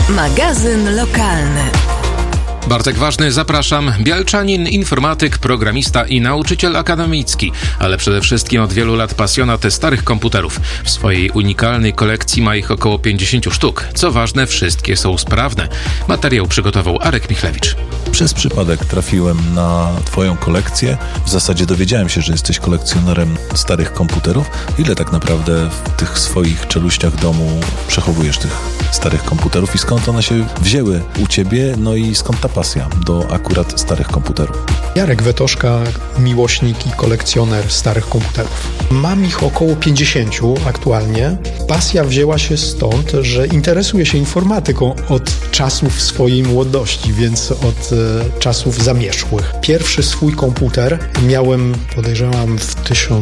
Magazyn lokalny. Bartek Ważny, zapraszam. Bielczanin, informatyk, programista i nauczyciel akademicki, ale przede wszystkim od wielu lat pasjonat starych komputerów. W swojej unikalnej kolekcji ma ich około 50 sztuk. Co ważne, wszystkie są sprawne. Materiał przygotował Arek Michlewicz. Przez przypadek trafiłem na Twoją kolekcję. W zasadzie dowiedziałem się, że jesteś kolekcjonerem starych komputerów. Ile tak naprawdę w tych swoich czeluściach domu przechowujesz tych starych komputerów i skąd one się wzięły u Ciebie, no i skąd ta pasja do akurat starych komputerów? Jarek Wetoszka, miłośnik i kolekcjoner starych komputerów. Mam ich około 50 aktualnie. Pasja wzięła się stąd, że interesuję się informatyką od czasów swojej młodości, więc od czasów zamierzchłych. Pierwszy swój komputer miałem, podejrzewam, w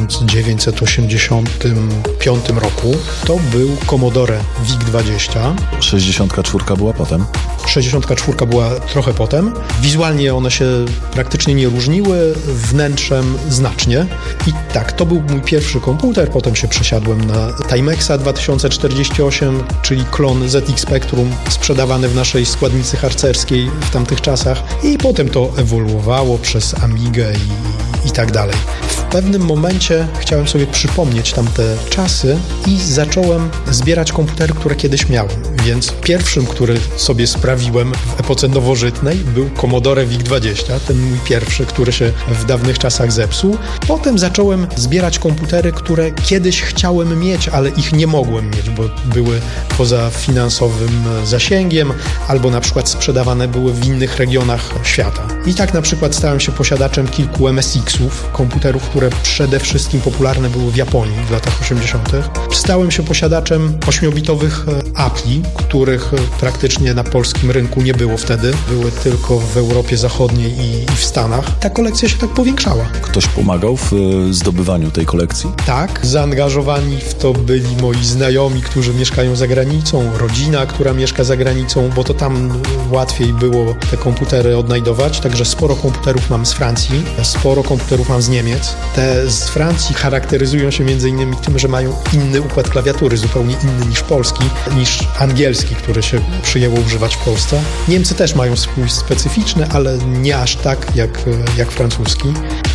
1985 roku. To był Commodore VIC-20. 64 była potem? 64 była trochę potem. Wizualnie one się praktycznie nie różniły, wnętrzem znacznie. I tak, to był mój pierwszy komputer. Potem się przesiadłem na Timexa 2048, czyli klon ZX Spectrum, sprzedawany w naszej składnicy harcerskiej w tamtych czasach. I potem to ewoluowało przez Amigę i tak dalej. W pewnym momencie chciałem sobie przypomnieć tamte czasy i zacząłem zbierać komputery, które kiedyś miałem. Więc pierwszym, który sobie sprawiłem w epoce nowożytnej, był Commodore VIC-20, ten mój pierwszy, który się w dawnych czasach zepsuł. Potem zacząłem zbierać komputery, które kiedyś chciałem mieć, ale ich nie mogłem mieć, bo były poza finansowym zasięgiem, albo na przykład sprzedawane były w innych regionach świata. I tak na przykład stałem się posiadaczem kilku MSX-ów, komputerów, które przede wszystkim popularne były w Japonii w latach 80. Stałem się posiadaczem 8-bitowych Appli, których praktycznie na polskim rynku nie było wtedy. Były tylko w Europie Zachodniej i w Stanach. Ta kolekcja się tak powiększała. Ktoś pomagał w zdobywaniu tej kolekcji? Tak, zaangażowani w to byli moi znajomi, którzy mieszkają za granicą, rodzina, która mieszka za granicą, bo to tam łatwiej było te komputery odnajdować, także sporo komputerów mam z Francji, sporo komputerów mam z Niemiec. Te z Francji charakteryzują się m.in. tym, że mają inny układ klawiatury, zupełnie inny niż polski, niż angielski, który się przyjęło używać w Polsce. Niemcy też mają swój specyficzny, ale nie aż tak jak francuski.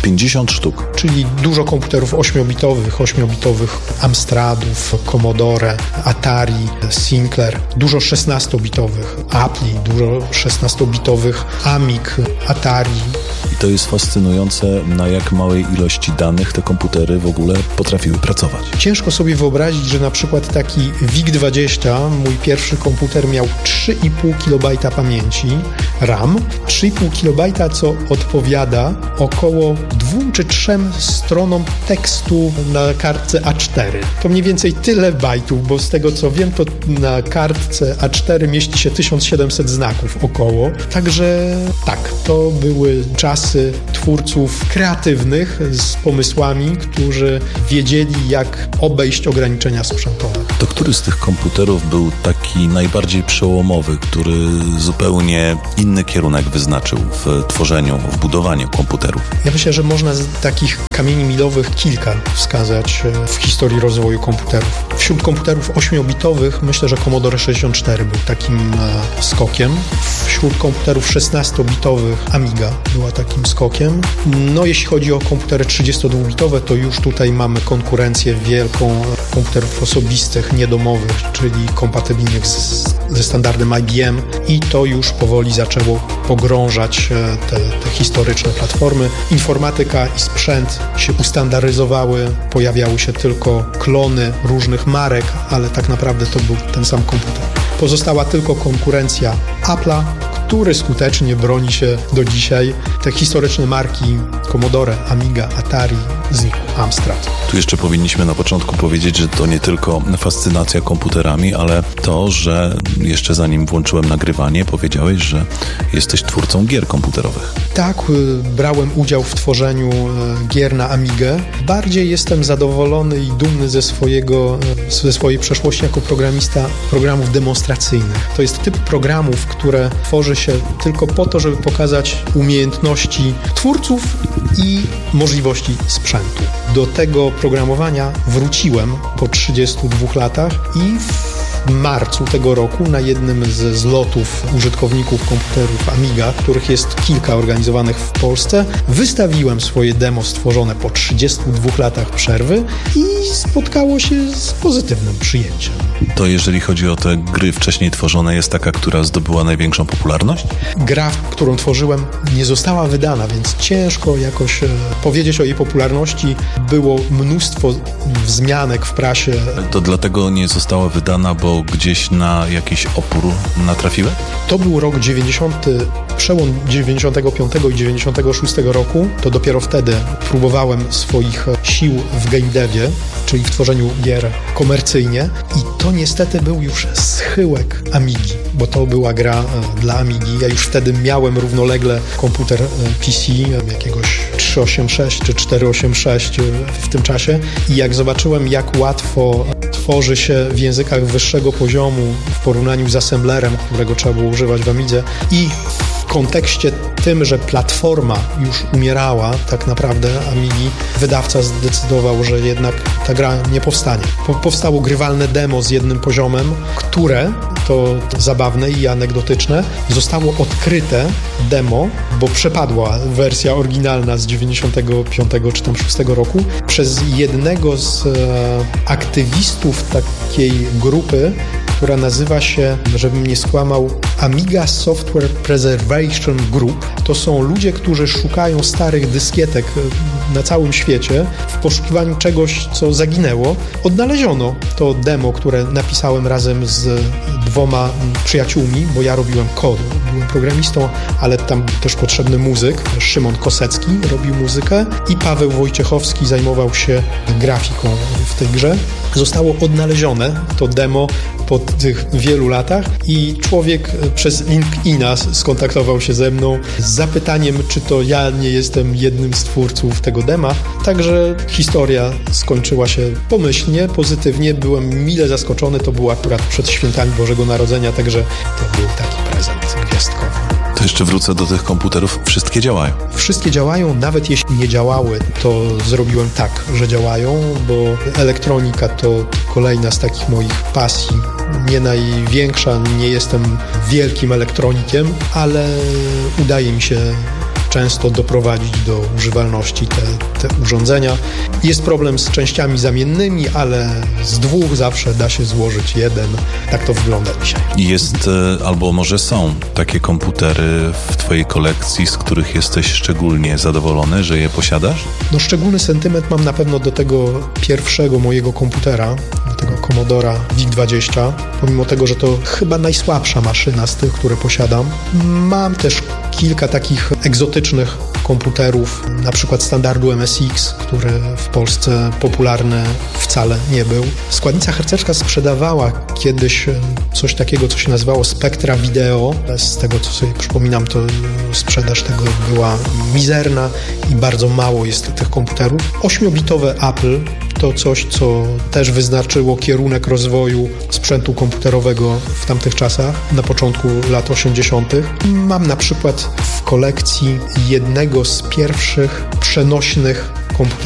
50 sztuk. Czyli dużo komputerów 8-bitowych Amstradów, Commodore, Atari, Sinclair, dużo 16-bitowych Appli, dużo 16-bitowych Amig, Atari. I to jest fascynujące, na jak małej ilości danych te komputery w ogóle potrafiły pracować. Ciężko sobie wyobrazić, że na przykład taki VIC-20, mój pierwszy komputer, miał 3,5 KB pamięci RAM, 3,5 KB, co odpowiada około 2 czy 3 stronom tekstu na kartce A4. To mniej więcej tyle bajtów, bo z tego co wiem, to na kartce A4 mieści się 1700 znaków około. Także tak, to były czasy twórców kreatywnych z pomysłami, którzy wiedzieli, jak obejść ograniczenia sprzętowe. To który z tych komputerów był taki najbardziej przełomowy, który zupełnie inny kierunek wyznaczył w tworzeniu, w budowaniu komputerów? Ja myślę, że można z takich kamieni milowych kilka wskazać w historii rozwoju komputerów. Wśród komputerów 8-bitowych myślę, że Commodore 64 był takim skokiem. Wśród komputerów 16-bitowych Amiga była takim skokiem. No jeśli chodzi o komputery 32-bitowe, to już tutaj mamy konkurencję wielką komputerów osobistych, niedomowych, czyli kompatybilnych ze standardem IBM i to już powoli zaczęło pogrążać te historyczne platformy. Informatyka i sprzęt się ustandaryzowały, pojawiały się tylko klony różnych marek, ale tak naprawdę to był ten sam komputer. Pozostała tylko konkurencja Apple'a, który skutecznie broni się do dzisiaj. Te historyczne marki Commodore, Amiga, Atari, znikły, Amstrad. Tu jeszcze powinniśmy na początku powiedzieć, że to nie tylko fascynacja komputerami, ale to, że jeszcze zanim włączyłem nagrywanie, powiedziałeś, że jesteś twórcą gier komputerowych. Tak, brałem udział w tworzeniu gier na Amigę. Bardziej jestem zadowolony i dumny ze swojej przeszłości jako programista programów demonstracyjnych. To jest typ programów, które tworzy się tylko po to, żeby pokazać umiejętności twórców i możliwości sprzętu. Do tego programowania wróciłem po 32 latach i w marcu tego roku na jednym ze zlotów użytkowników komputerów Amiga, których jest kilka organizowanych w Polsce, wystawiłem swoje demo stworzone po 32 latach przerwy i spotkało się z pozytywnym przyjęciem. To jeżeli chodzi o te gry wcześniej tworzone, jest taka, która zdobyła największą popularność? Gra, którą tworzyłem, nie została wydana, więc ciężko jakoś powiedzieć o jej popularności. Było mnóstwo wzmianek w prasie. To dlatego nie została wydana, bo gdzieś na jakiś opór natrafiłeś? To był rok 90, przełom 95 i 96 roku. To dopiero wtedy próbowałem swoich sił w game devie, czyli w tworzeniu gier komercyjnie. I to niestety był już schyłek Amigi, bo to była gra dla Amigi. Ja już wtedy miałem równolegle komputer PC, jakiegoś 386 czy 486 w tym czasie. I jak zobaczyłem, jak łatwo tworzy się w językach wyższego poziomu w porównaniu z assemblerem, którego trzeba było używać w Amidze, i w kontekście tym, że platforma już umierała tak naprawdę Amigi, wydawca zdecydował, że jednak ta gra nie powstanie. Powstało grywalne demo z jednym poziomem, które, to zabawne i anegdotyczne, zostało odkryte demo, bo przepadła wersja oryginalna z 95 czy tam 6 roku, przez jednego z aktywistów takiej grupy, która nazywa się, żebym nie skłamał, Amiga Software Preservation Group. To są ludzie, którzy szukają starych dyskietek na całym świecie w poszukiwaniu czegoś, co zaginęło. Odnaleziono to demo, które napisałem razem z 2 przyjaciółmi, bo ja robiłem kod, byłem programistą, ale tam też potrzebny muzyk. Szymon Kosecki robił muzykę i Paweł Wojciechowski zajmował się grafiką w tej grze. Zostało odnalezione to demo po tych wielu latach i człowiek przez LinkedIna skontaktował się ze mną z zapytaniem, czy to ja nie jestem jednym z twórców tego dema. Także historia skończyła się pomyślnie, pozytywnie. Byłem mile zaskoczony. To było akurat przed świętami Bożego Narodzenia, także to był taki prezent gwiazdkowy. To jeszcze wrócę do tych komputerów. Wszystkie działają? Wszystkie działają, nawet jeśli nie działały, to zrobiłem tak, że działają, bo elektronika to kolejna z takich moich pasji. Nie największa, nie jestem wielkim elektronikiem, ale udaje mi się często doprowadzić do używalności te urządzenia. Jest problem z częściami zamiennymi, ale z 2 zawsze da się złożyć jeden. Tak to wygląda dzisiaj. Jest, albo może są takie komputery w twojej kolekcji, z których jesteś szczególnie zadowolony, że je posiadasz? No, szczególny sentyment mam na pewno do tego pierwszego mojego komputera, do tego Commodora VIC-20, pomimo tego, że to chyba najsłabsza maszyna z tych, które posiadam. Mam też kilka takich egzotycznych komputerów, na przykład standardu MSX, który w Polsce popularny wcale nie był. Składnica harcerska sprzedawała kiedyś coś takiego, co się nazywało Spectra Video. Z tego, co sobie przypominam, to sprzedaż tego była mizerna i bardzo mało jest tych komputerów. 8-bitowe Apple to coś, co też wyznaczyło kierunek rozwoju sprzętu komputerowego w tamtych czasach, na początku lat 80. Mam na przykład w kolekcji jednego z pierwszych przenośnych komputerów